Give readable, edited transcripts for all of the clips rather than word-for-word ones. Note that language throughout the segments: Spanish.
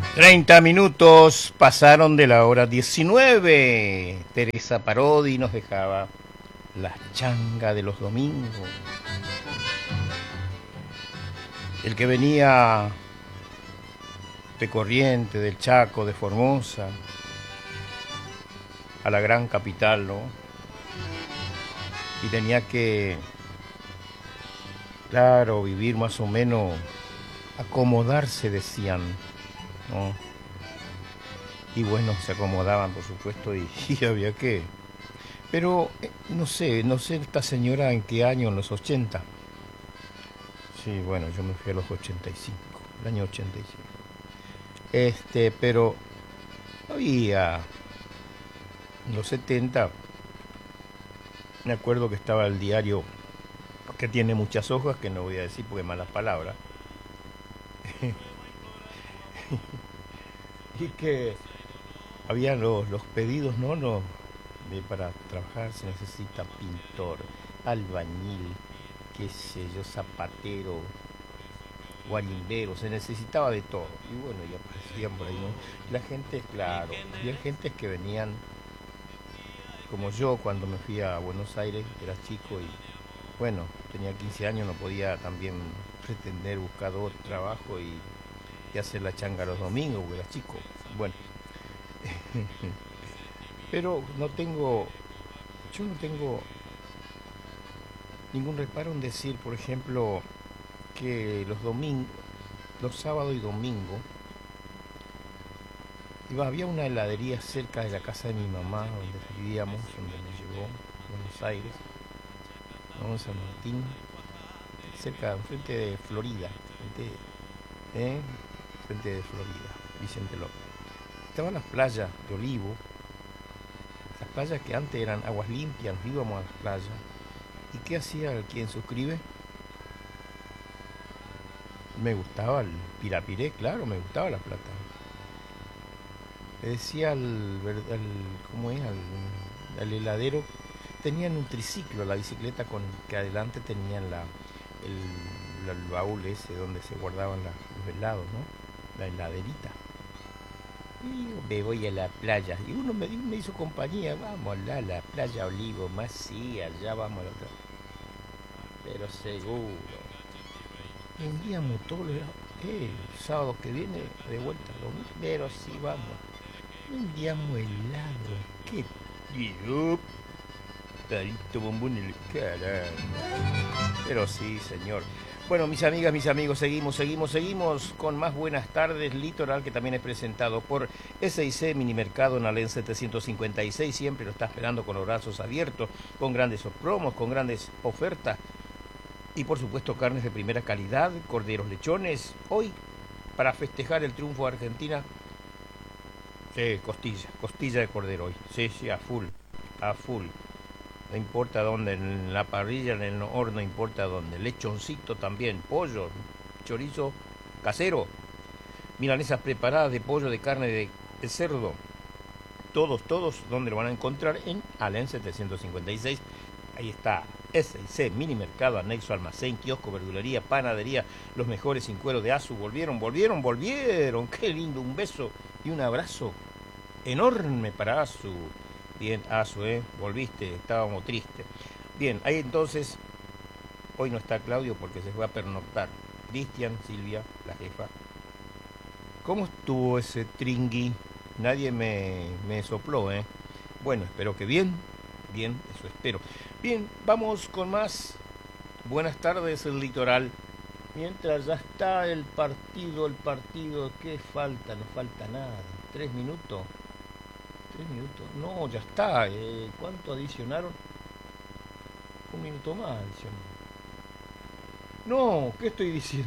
30 minutos pasaron de la hora 19. Teresa Parodi nos dejaba la changa de los domingos. El que venía de Corrientes, del Chaco, de Formosa, a la gran capital, ¿no? Y tenía que, claro, vivir más o menos, acomodarse, decían, ¿no? Y bueno, se acomodaban, por supuesto, y había que... Pero no sé esta señora en qué año, en los 80. Sí, bueno, yo me fui a los 85, el año 85. Pero había, en los 70, me acuerdo que estaba el diario que tiene muchas hojas, que no voy a decir porque malas palabras, y que había los pedidos, ¿no? Para trabajar se necesita pintor, albañil, qué sé yo, zapatero, guarimbero, se necesitaba de todo. Y bueno, ya aparecían por ahí, ¿no? La gente, claro, había gentes que venían, como yo cuando me fui a Buenos Aires, era chico y bueno, tenía 15 años, no podía también pretender buscar otro trabajo y hacer la changa los domingos, porque era chico. Bueno, pero yo no tengo ningún reparo en decir, por ejemplo, que los domingos, los sábados y domingos, había una heladería cerca de la casa de mi mamá, donde vivíamos, donde me llevó a Buenos Aires, ¿no? En San Martín, cerca, enfrente de Florida, ¿eh? Frente de Florida, Vicente López. Estaban las playas de Olivo, las playas que antes eran aguas limpias, nos íbamos a las playas. ¿Y qué hacía el quien suscribe? Me gustaba el pirapiré, claro, me gustaba la plata. Le decía ¿cómo es? Al heladero, tenían un triciclo, la bicicleta con que adelante tenían el baúl ese donde se guardaban los helados, ¿no? La heladerita. Y yo me voy a la playa. Y uno me hizo compañía, vamos a la playa Olivo, más sí, allá vamos a la otra. Pero seguro. Enviamos todos los sábado que viene de vuelta lo mismo. Pero sí, vamos. Enviamos helado. Qué tío. Tarito bombón en el cara. Pero sí, señor. Bueno, mis amigas, mis amigos, seguimos con más Buenas Tardes Litoral, que también es presentado por S&C Minimercado en Alén 756. Siempre lo está esperando con los brazos abiertos, con grandes promos, con grandes ofertas. Y por supuesto, carnes de primera calidad, corderos, lechones. Hoy, para festejar el triunfo de Argentina, sí, costilla de cordero hoy. Sí, sí, a full. No importa dónde, en la parrilla, en el horno, no importa dónde. Lechoncito también, pollo, chorizo casero, milanesas preparadas de pollo, de carne de cerdo. Todos, ¿dónde lo van a encontrar? En Alén 756. Ahí está, S&C Mini Mercado, anexo almacén, kiosco, verdulería, panadería, los mejores sin cuero de Azu. Volvieron. Qué lindo, un beso y un abrazo enorme para Azu. Bien, Azu, volviste, estábamos tristes. Bien, ahí entonces, hoy no está Claudio porque se fue a pernoctar. Cristian, Silvia, la jefa. ¿Cómo estuvo ese tringui? Nadie me sopló, ¿eh? Bueno, espero que bien, eso espero. Bien, vamos con más. Buenas tardes, el litoral. Mientras ya está el partido, ¿qué falta? No falta nada. 3 minutos. 3 minutos. No, ya está. ¿Cuánto adicionaron? 1 minuto más adicionaron. No, ¿qué estoy diciendo?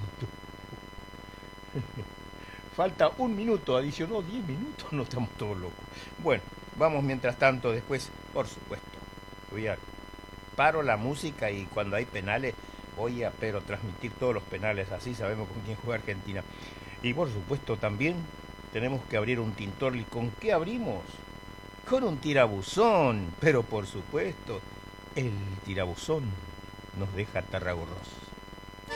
Falta 1 minuto, adicionó 10 minutos. No, estamos todos locos. Bueno, vamos mientras tanto, después, por supuesto. Paro la música y cuando hay penales voy a transmitir todos los penales, así sabemos con quién juega Argentina. Y por supuesto también tenemos que abrir un Tintorli. ¿Con qué abrimos? Con un tirabuzón, pero por supuesto, el tirabuzón nos deja Tarragorros.